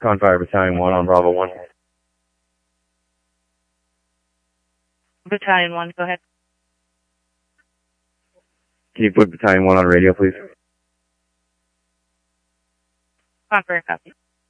Confire Battalion 1 on Bravo 1. Battalion 1, go ahead. Can you put Battalion 1 on radio, please? Confire, copy.